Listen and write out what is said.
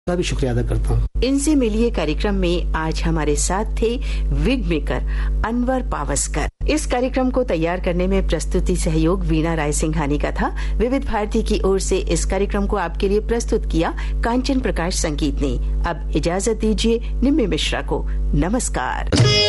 का भी शुक्रिया अदा करता हूँ। इनसे मिलिए कार्यक्रम में आज हमारे साथ थे विग मेकर अनवर पावस्कर। इस कार्यक्रम को तैयार करने में प्रस्तुति सहयोग वीणा राय सिंघानी का था। विविध भारती की ओर से इस कार्यक्रम को आपके लिए प्रस्तुत किया कांचन प्रकाश संगीत ने। अब इजाजत दीजिए निम्मी मिश्रा को। नमस्कार।